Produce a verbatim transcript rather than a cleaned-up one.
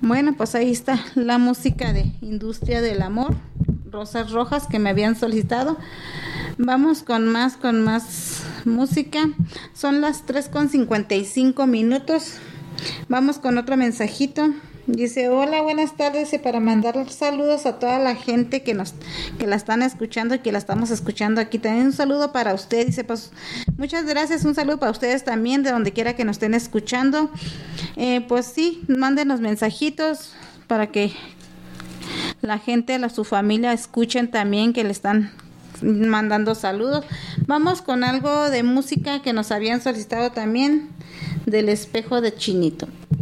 Bueno, pues ahí está la música de Industria del Amor, Rosas Rojas, que me habían solicitado. Vamos con más, con más música. Son las tres con cincuenta y cinco minutos. Vamos con otro mensajito. Dice, hola, buenas tardes, y para mandar saludos a toda la gente que nos, que la están escuchando y que la estamos escuchando aquí. También un saludo para usted, dice, pues, muchas gracias, un saludo para ustedes también, de donde quiera que nos estén escuchando. Eh, pues sí, mándenos mensajitos para que la gente, la, su familia, escuchen también que le están mandando saludos. Vamos con algo de música que nos habían solicitado también, del Espejo de Chinito.